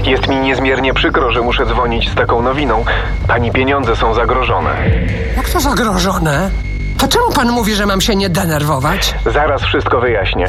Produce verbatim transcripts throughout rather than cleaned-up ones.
Jest mi niezmiernie przykro, że muszę dzwonić z taką nowiną. Pani pieniądze są zagrożone. Jak to zagrożone? To czemu pan mówi, że mam się nie denerwować? Zaraz wszystko wyjaśnię.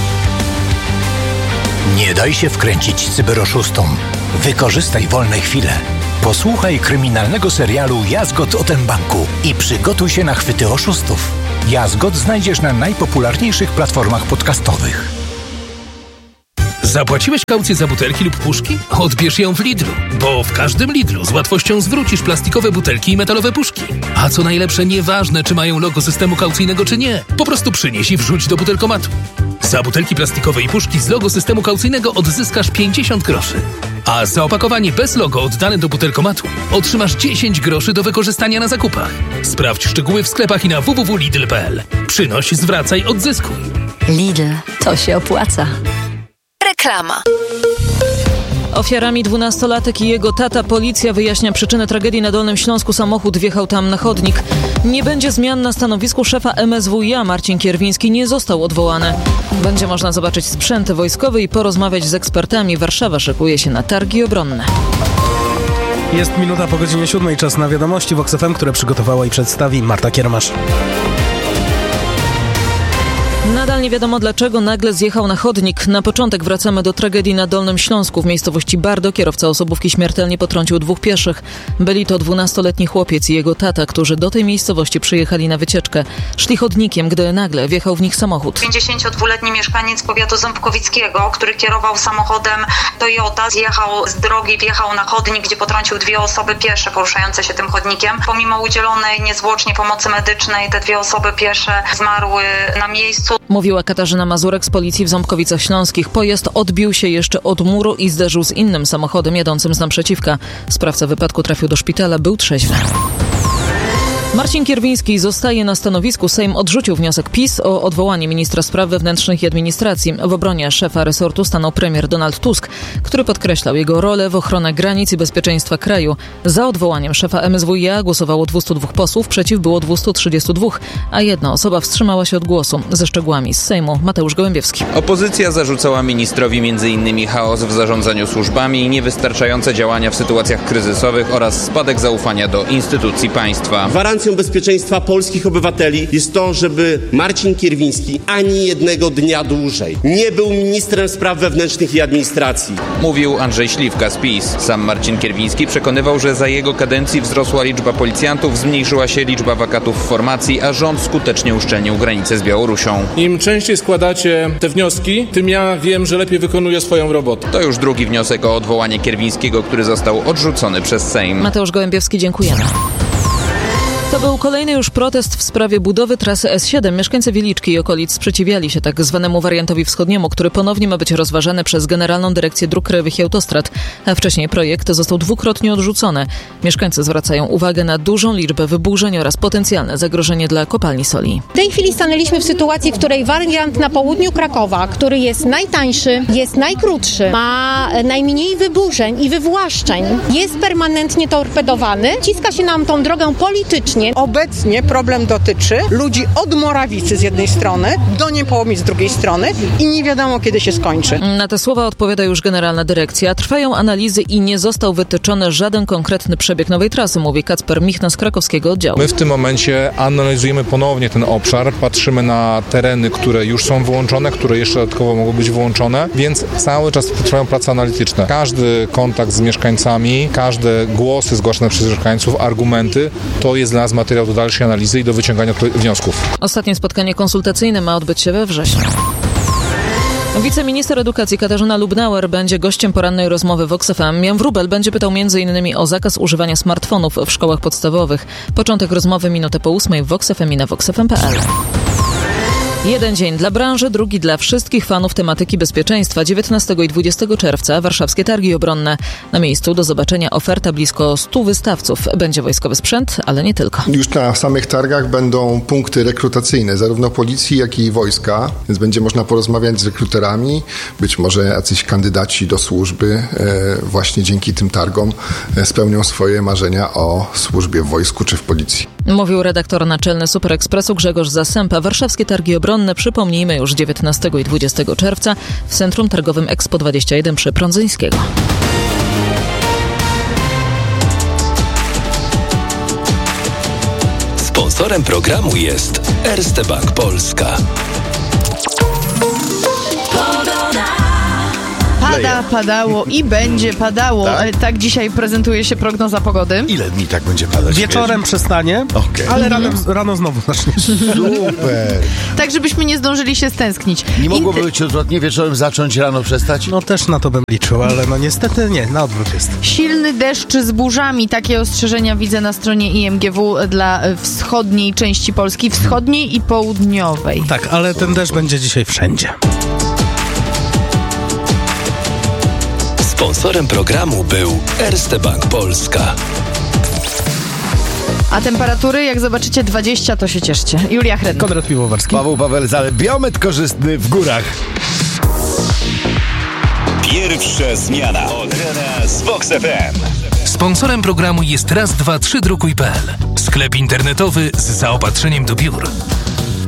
Nie daj się wkręcić cyberoszustom. Wykorzystaj wolne chwile. Posłuchaj kryminalnego serialu Jazgot o tym banku i przygotuj się na chwyty oszustów. Jazgot znajdziesz na najpopularniejszych platformach podcastowych. Zapłaciłeś kaucję za butelki lub puszki? Odbierz ją w Lidlu, bo w każdym Lidlu z łatwością zwrócisz plastikowe butelki i metalowe puszki. A co najlepsze, nieważne czy mają logo systemu kaucyjnego czy nie, po prostu przynieś i wrzuć do butelkomatu. Za butelki plastikowe i puszki z logo systemu kaucyjnego odzyskasz pięćdziesiąt groszy. A za opakowanie bez logo oddane do butelkomatu otrzymasz dziesięć groszy do wykorzystania na zakupach. Sprawdź szczegóły w sklepach i na w w w kropka lidl kropka p l. Przynoś, zwracaj, odzyskuj. Lidl, to się opłaca. Reklama. Ofiarami dwunastolatek i jego tata. Policja wyjaśnia przyczynę tragedii na Dolnym Śląsku. Samochód wjechał tam na chodnik. Nie będzie zmian na stanowisku szefa M S W iA. Marcin Kierwiński nie został odwołany. Będzie można zobaczyć sprzęt wojskowy i porozmawiać z ekspertami. Warszawa szykuje się na targi obronne. Jest minuta po godzinie siódmej. Czas na wiadomości w Vox F M, które przygotowała i przedstawi Marta Kiermasz. Nadal nie wiadomo, dlaczego nagle zjechał na chodnik. Na początek wracamy do tragedii na Dolnym Śląsku. W miejscowości Bardo kierowca osobówki śmiertelnie potrącił dwóch pieszych. Byli to dwunastoletni chłopiec i jego tata, którzy do tej miejscowości przyjechali na wycieczkę. Szli chodnikiem, gdy nagle wjechał w nich samochód. pięćdziesięciodwuletni mieszkaniec powiatu Ząbkowickiego, który kierował samochodem Toyota, zjechał z drogi, wjechał na chodnik, gdzie potrącił dwie osoby piesze poruszające się tym chodnikiem. Pomimo udzielonej niezwłocznie pomocy medycznej, te dwie osoby piesze zmarły na miejscu. Mówiła Katarzyna Mazurek z policji w Ząbkowicach Śląskich. Pojazd odbił się jeszcze od muru i zderzył z innym samochodem jadącym z naprzeciwka. Sprawca wypadku trafił do szpitala, był trzeźwy. Marcin Kierwiński zostaje na stanowisku. Sejm odrzucił wniosek PiS o odwołanie ministra spraw wewnętrznych i administracji. W obronie szefa resortu stanął premier Donald Tusk, który podkreślał jego rolę w ochronę granic i bezpieczeństwa kraju. Za odwołaniem szefa M S W iA głosowało dwieście dwa posłów, przeciw było dwieście trzydzieści dwa, a jedna osoba wstrzymała się od głosu. Ze szczegółami z Sejmu Mateusz Gołębiewski. Opozycja zarzucała ministrowi między innymi chaos w zarządzaniu służbami, niewystarczające działania w sytuacjach kryzysowych oraz spadek zaufania do instytucji państwa. Gwarancją bezpieczeństwa polskich obywateli jest to, żeby Marcin Kierwiński ani jednego dnia dłużej nie był ministrem spraw wewnętrznych i administracji. Mówił Andrzej Śliwka z PiS. Sam Marcin Kierwiński przekonywał, że za jego kadencji wzrosła liczba policjantów, zmniejszyła się liczba wakatów w formacji, a rząd skutecznie uszczelnił granicę z Białorusią. Im częściej składacie te wnioski, tym ja wiem, że lepiej wykonuję swoją robotę. To już drugi wniosek o odwołanie Kierwińskiego, który został odrzucony przez Sejm. Mateusz Gołębiewski, dziękujemy. To był kolejny już protest w sprawie budowy trasy S siedem. Mieszkańcy Wieliczki i okolic sprzeciwiali się tak zwanemu wariantowi wschodniemu, który ponownie ma być rozważany przez Generalną Dyrekcję Dróg Krajowych i Autostrad, a wcześniej projekt został dwukrotnie odrzucony. Mieszkańcy zwracają uwagę na dużą liczbę wyburzeń oraz potencjalne zagrożenie dla kopalni soli. W tej chwili stanęliśmy w sytuacji, w której wariant na południu Krakowa, który jest najtańszy, jest najkrótszy, ma najmniej wyburzeń i wywłaszczeń, jest permanentnie torpedowany. Ciska się nam tą drogę politycznie. Obecnie problem dotyczy ludzi od Morawicy z jednej strony do Niepołomic z drugiej strony i nie wiadomo, kiedy się skończy. Na te słowa odpowiada już Generalna Dyrekcja. Trwają analizy i nie został wytyczony żaden konkretny przebieg nowej trasy, mówi Kacper Michna z krakowskiego oddziału. My w tym momencie analizujemy ponownie ten obszar, patrzymy na tereny, które już są wyłączone, które jeszcze dodatkowo mogą być wyłączone, więc cały czas trwają prace analityczne. Każdy kontakt z mieszkańcami, każde głosy zgłaszane przez mieszkańców, argumenty, to jest dla nas materiał do dalszej analizy i do wyciągania wniosków. Ostatnie spotkanie konsultacyjne ma odbyć się we wrześniu. Wiceminister edukacji Katarzyna Lubnauer będzie gościem porannej rozmowy Vox F M. Jan Wróbel będzie pytał między innymi o zakaz używania smartfonów w szkołach podstawowych. Początek rozmowy minutę po ósmej w Vox F M i na vox f m kropka p l. Jeden dzień dla branży, drugi dla wszystkich fanów tematyki bezpieczeństwa. dziewiętnastego i dwudziestego czerwca warszawskie targi obronne. Na miejscu do zobaczenia oferta blisko stu wystawców. Będzie wojskowy sprzęt, ale nie tylko. Już na samych targach będą punkty rekrutacyjne, zarówno policji, jak i wojska, więc będzie można porozmawiać z rekruterami. Być może jacyś kandydaci do służby e, właśnie dzięki tym targom e, spełnią swoje marzenia o służbie w wojsku czy w policji. Mówił redaktor naczelny Super Expressu Grzegorz Zasępa. Warszawskie targi obronne, przypomnijmy, już dziewiętnastego i dwudziestego czerwca w Centrum Targowym Expo dwadzieścia jeden przy Prądzyńskiego. Sponsorem programu jest Erste Bank Polska. Pada, padało i będzie padało. Tak? tak dzisiaj prezentuje się prognoza pogody. Ile dni tak będzie padać? Wieczorem wiesz? przestanie, okay. ale rano, rano znowu zacznie. Super. Tak, żebyśmy nie zdążyli się stęsknić. Nie mogłoby być odwrotnie, wieczorem zacząć, rano przestać? No też na to bym liczył, ale no niestety nie, na odwrót jest. Silny deszcz z burzami. Takie ostrzeżenia widzę na stronie I M G W dla wschodniej części Polski, wschodniej i południowej. Tak, ale ten deszcz będzie dzisiaj wszędzie. Sponsorem programu był Erste Bank Polska. A temperatury, jak zobaczycie dwadzieścia, to się cieszcie. Julia Hredna. Konrad Piwowarski. Paweł Pawelzale. Biometr korzystny w górach. Pierwsza zmiana od rana z Vox F M. Sponsorem programu jest raz dwa trzy drukuj kropka p l. Sklep internetowy z zaopatrzeniem do biur.